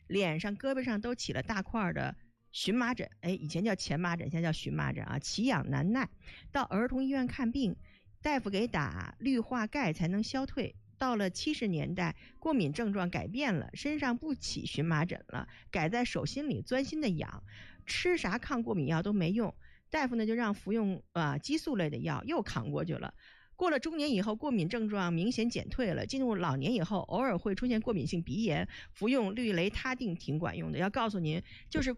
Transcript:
脸上胳膊上都起了大块的荨麻疹，以前叫前麻疹，现在叫荨麻疹啊，奇痒难耐，到儿童医院看病，大夫给打氯化钙才能消退。到了70年代，过敏症状改变了，身上不起荨麻疹了，改在手心里钻心的痒，吃啥抗过敏药都没用，大夫呢就让服用激素类的药，又扛过去了。过了中年以后，过敏症状明显减退了，进入老年以后，偶尔会出现过敏性鼻炎，服用氯雷他定挺管用的。要告诉您，就是